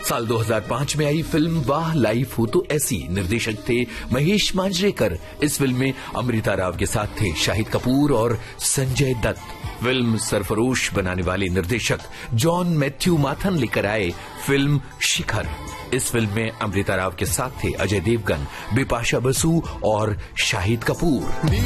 साल 2005 में आई फिल्म वाह लाइफ हो तो ऐसी, निर्देशक थे महेश मांजरेकर। इस फिल्म में अमृता राव के साथ थे शाहिद कपूर और संजय दत्त। फिल्म सरफरोश बनाने वाले निर्देशक जॉन मैथ्यू माथन लेकर आए फिल्म शिखर। इस फिल्म में अमृता राव के साथ थे अजय देवगन, बिपाशा बसु और शाहिद कपूर।